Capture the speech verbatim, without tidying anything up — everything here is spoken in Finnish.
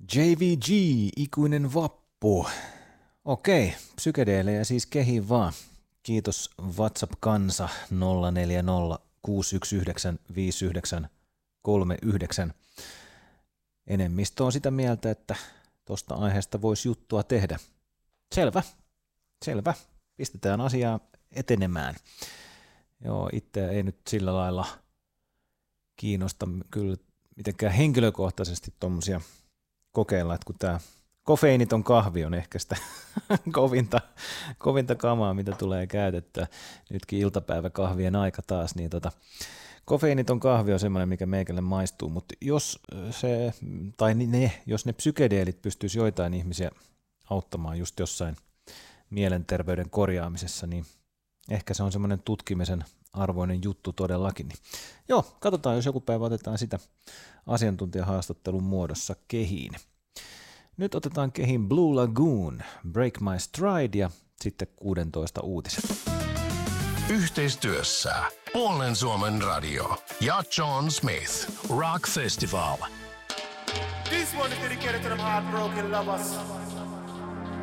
J V G, ikuinen vappu. Okei, psykedeelejä siis kehiin vaan. Kiitos WhatsApp-kansa nolla neljä nolla kuusi yksi yhdeksän viisi yhdeksän kolme yhdeksän. Enemmistö on sitä mieltä, että tuosta aiheesta voisi juttua tehdä. Selvä, selvä. Pistetään asiaa etenemään. Joo, itseä ei nyt sillä lailla kiinnosta kyllä mitenkään henkilökohtaisesti tuommoisia kokeilla, että kun tämä kofeiiniton kahvi on ehkä sitä kovinta, kovinta kamaa, mitä tulee käytettyä. Nytkin iltapäiväkahvien aika taas, niin tota, kofeiiniton kahvi on semmoinen, mikä meikälle maistuu, mutta jos se, tai ne, jos ne psykedeelit pystyisi joitain ihmisiä auttamaan just jossain mielenterveyden korjaamisessa, niin ehkä se on semmoinen tutkimisen arvoinen juttu todellakin. Niin joo, katsotaan, jos joku päivä otetaan sitä asiantuntijahaastattelun muodossa kehiin. Nyt otetaan kehiin Blue Lagoon, Break My Stride ja sitten kuusitoista uutiset. Yhteistyössä Puolen Suomen radio ja John Smith Rock Festival. This one is dedicated to them heartbroken lovers.